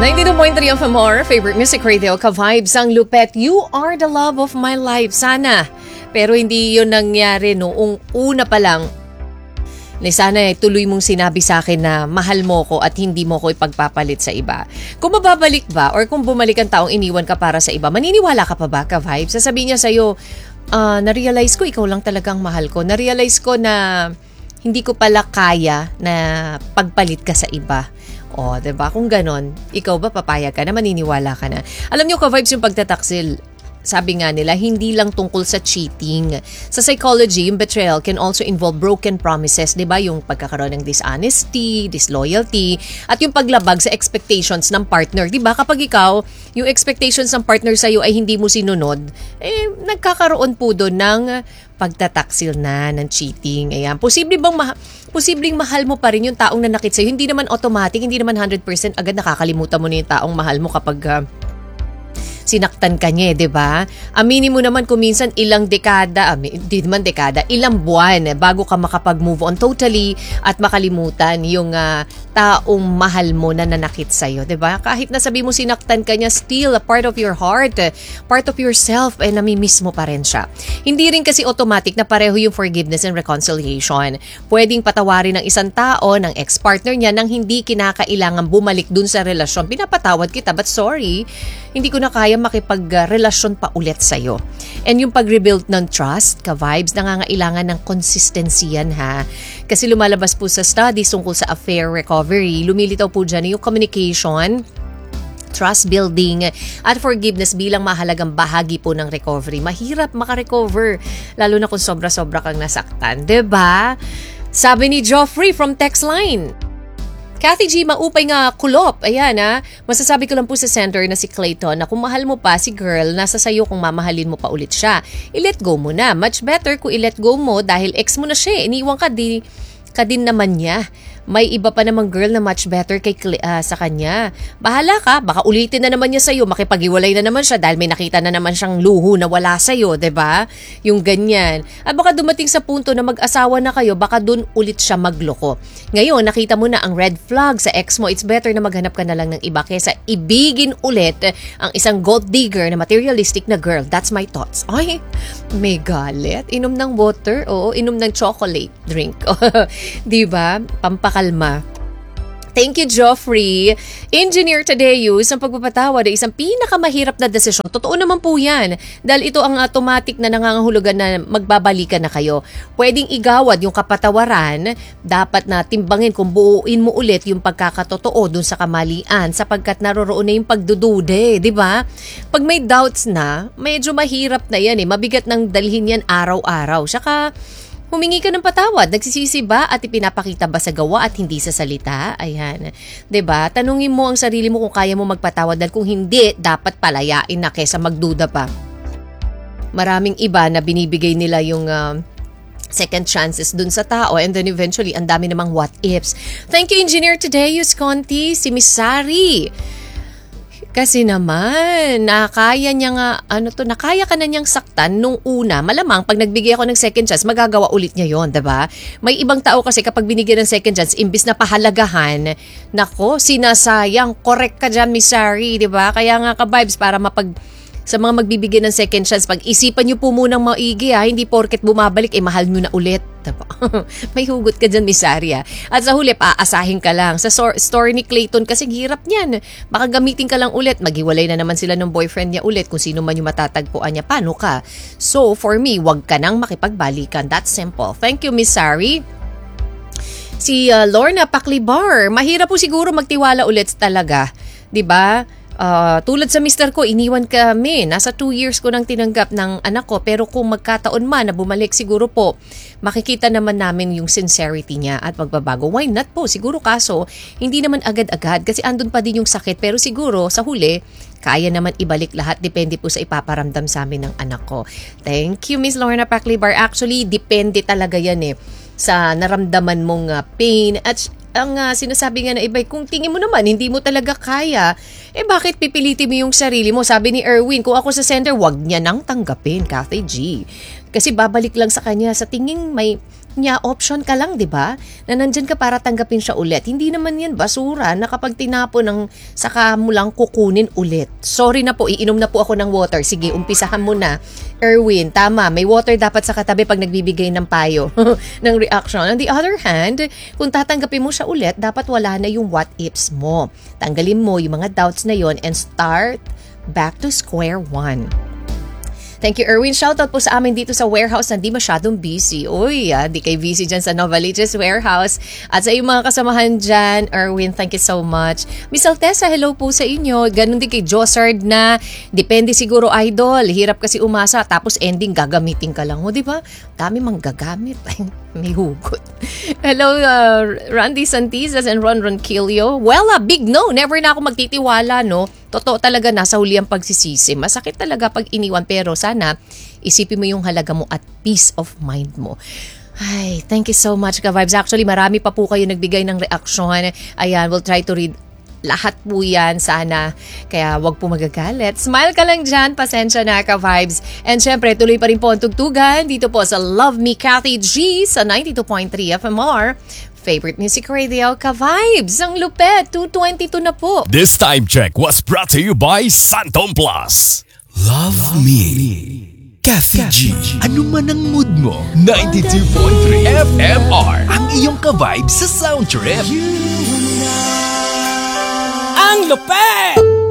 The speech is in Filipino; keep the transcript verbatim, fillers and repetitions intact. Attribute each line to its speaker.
Speaker 1: ninety-two point three F M R, favorite music radio, ka-vibes ang Lupet. You are the love of my life. Sana. Pero hindi yun nangyari noong una pa lang. Sana eh, tuloy mong sinabi sa akin na mahal mo ko at hindi mo ko ipagpapalit sa iba. Kung mababalik ba or kung bumalik ang taong iniwan ka para sa iba, maniniwala ka pa ba, ka-vibes? Sasabihin niya sa'yo, uh, na-realize ko ikaw lang talagang mahal ko. Na-realize ko na hindi ko pala kaya na pagpalit ka sa iba. O, diba? Kung ganon, ikaw ba papayag ka na, maniniwala ka na? Alam niyo, ka-vibes, yung pagtataksil, sabi nga nila, hindi lang tungkol sa cheating. Sa psychology, yung betrayal can also involve broken promises, di ba? Yung pagkakaroon ng dishonesty, disloyalty, at yung paglabag sa expectations ng partner. Di ba? Kapag ikaw, yung expectations ng partner sa'yo ay hindi mo sinunod, eh, nagkakaroon po doon ng pagtataksil na, ng cheating. Ayan. Posible bang ma- posibleng mahal mo pa rin yung taong nanakit sa'yo? Hindi naman automatic, hindi naman one hundred percent agad nakakalimutan mo na yung taong mahal mo kapag uh, sinaktan ka niya, di ba? Aminin mo naman kung minsan ilang dekada, hindi naman dekada, ilang buwan bago ka makapag-move on totally at makalimutan yung uh, taong mahal mo na nanakit sa'yo, di ba? Kahit na sabi mo sinaktan ka niya, still a part of your heart, part of yourself, eh namimiss mo pa rin siya. Hindi rin kasi automatic na pareho yung forgiveness and reconciliation. Pwedeng patawarin ng isang tao, ng ex-partner niya, nang hindi kinakailangan bumalik dun sa relasyon. Pinapatawad kita, but sorry, hindi ko na kaya makipag-relasyon pa ulit sa'yo. And yung pag-rebuild ng trust, ka-vibes, nangangailangan ng consistency yan, ha? Kasi lumalabas po sa studies tungkol sa affair recovery, lumilitaw po dyan yung communication, trust building, at forgiveness bilang mahalagang bahagi po ng recovery. Mahirap makarecover, lalo na kung sobra-sobra kang nasaktan, diba? Sabi ni Joffrey from text line, Kathy G, maupay nga kulop. Ayan ha. Masasabi ko lang po sa sender na si Clayton na kung mahal mo pa si girl, nasa sayo kung mamahalin mo pa ulit siya. I-let go mo na. Much better kung i-let go mo dahil ex mo na siya. Iniwan ka, di, ka din naman niya. May iba pa namang girl na much better kay uh, sa kanya. Bahala ka, baka ulitin na naman niya sa'yo, makipag-iwalay na naman siya dahil may nakita na naman siyang luho na wala sa'yo, diba? Yung ganyan. At baka dumating sa punto na mag-asawa na kayo, baka dun ulit siya magloko. Ngayon, nakita mo na ang red flag sa ex mo, it's better na maghanap ka na lang ng iba kesa ibigin ulit ang isang gold digger na materialistic na girl. That's my thoughts. Ay, may galit. Inom ng water, oo, inom ng chocolate drink. Diba? Pampak kalma. Thank you, Joffrey. Engineer Tadeus, ang pagpapatawad ay isang pinakamahirap na desisyon. Totoo naman po yan. Dahil ito ang automatic na nangangahulugan na magbabalikan na kayo. Pwedeng igawad yung kapatawaran. Dapat na timbangin kung buuin mo ulit yung pagkakatotoo dun sa kamalian sapagkat naroroon na yung pagdudude, di ba? Pag may doubts na, medyo mahirap na yan eh. Mabigat nang dalhin yan araw-araw. Saka humingi ka ng patawad, nagsisisi ba at ipinapakita ba sa gawa at hindi sa salita? Ayan. 'Di ba? Tanungin mo ang sarili mo kung kaya mo magpatawad dahil kung hindi, dapat palayain na kesa magduda pa. Maraming iba na binibigay nila yung uh, second chances dun sa tao and then eventually ang dami namang what ifs. Thank you, Engineer Tadeus Conti, si Miss Sari. Kasi naman, nakaya niya nga, ano to, nakaya ka na niyang saktan nung una. Malamang, pag nagbigay ako ng second chance, magagawa ulit niya yon, diba? May ibang tao kasi kapag binigyan ng second chance, imbis na pahalagahan, nako, sinasayang, correct ka dyan, Miss Sari, diba? Kaya nga ka-vibes, para mapag, sa mga magbibigay ng second chance, pag-isipan niyo po munang maigi, ha? Hindi porket bumabalik, eh mahal niyo na ulit. Diba? May hugot ka dyan, Miss Aria. At sa huli, paasahin ka lang. Sa so- story ni Clayton, kasi hirap niyan. Baka gamitin ka lang ulit. Maghiwalay na naman sila ng boyfriend niya ulit kung sino man yung matatagpuan niya. Paano ka? So, for me, wag ka nang makipagbalikan. That's simple. Thank you, Miss Sari. Si uh, Lorna Paklibar, mahirap po siguro magtiwala ulit talaga. Diba? Uh, tulad sa mister ko, iniwan kami. Nasa two years ko nang tinanggap ng anak ko. Pero kung magkataon man na bumalik, siguro po, makikita naman namin yung sincerity niya at pagbabago. Why not po? Siguro kaso, hindi naman agad-agad kasi andun pa din yung sakit. Pero siguro, sa huli, kaya naman ibalik lahat. Depende po sa ipaparamdam sa amin ng anak ko. Thank you, Miss Lorna Paklibar. Actually, depende talaga yan eh sa naramdaman mong uh, pain at ang uh, sinasabi nga na iba, kung tingin mo naman hindi mo talaga kaya, eh bakit pipilitin mo yung sarili mo? Sabi ni Erwin, kung ako sa sender, wag niya nang tanggapin, Kathy G. Kasi babalik lang sa kanya, sa tingin may niya, option ka lang, di ba? Na nandyan ka para tanggapin siya ulit. Hindi naman yan basura na kapag tinapon ng saka mo lang kukunin ulit. Sorry na po, iinom na po ako ng water. Sige, umpisahan mo na. Erwin, tama, may water dapat sa katabi pag nagbibigay ng payo ng reaction. On the other hand, kung tatanggapin mo siya ulit, dapat wala na yung what ifs mo. Tanggalin mo yung mga doubts na yon and start back to square one. Thank you, Erwin. Shoutout po sa amin dito sa warehouse na di masyadong busy. Uy, ah, di kay busy dyan sa Novaliches warehouse. At sa iyong mga kasamahan dyan, Erwin, thank you so much. Miss Altesa, hello po sa inyo. Ganon din kay Jossard na depende siguro, idol. Hirap kasi umasa, tapos ending gagamitin ka lang. O, di ba? Dami mang gagamit. May hugot. Hello, uh, Randy Santizas and Ron Ronquillo. Well, a big no. Never na ako magtitiwala, no? Totoo talaga, nasa huli ang pagsisisi. Masakit talaga pag iniwan, pero sana isipin mo yung halaga mo at peace of mind mo. Ay, thank you so much, ka-vibes. Actually, marami pa po kayo nagbigay ng reaksyon. Ayan, we'll try to read lahat po yan sana. Kaya wag po magagalit. Smile ka lang dyan. Pasensya na, ka-vibes. And syempre, tuloy pa rin po ang tugtugan dito po sa Love Me Kathy G sa ninety-two point three F M R. Favorite Music Radio, ka-vibes. Ang lupet, two twenty-two na po.
Speaker 2: This time check was brought to you by Santom Plus. Love, Love me. Kathy G. Ano man ang mood mo, ninety-two point three F M R. Ang iyong ka-vibes sa sound trip.
Speaker 3: Ang lupet!